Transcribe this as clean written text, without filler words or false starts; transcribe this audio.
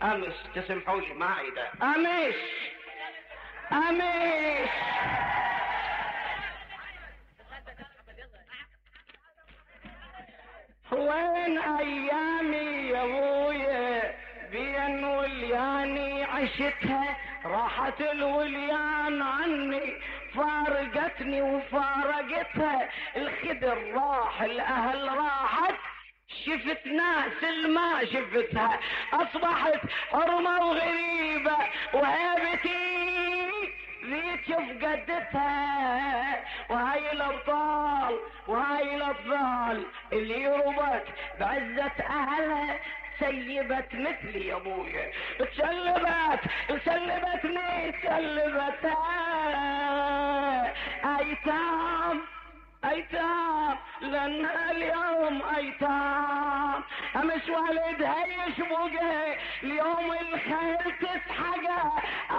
امس تسمحوا لي مائدة امس وين ايامي يا ابويا بين ولياني عشتها، راحت الوليان عني فارقتني وفارقتها، الخدر راح الاهل راحت، شفت ناس الما شفتها، اصبحت حرمة وغريبة وهيبتي ذيك فقدتها، وهاي الابطال اللي ربت بعزة اهلها سيبت مثلي يا ابويا، سلبتني ايتام لانها اليوم ايتام، امس والدها يشبقها اليوم الخيل تسحقها،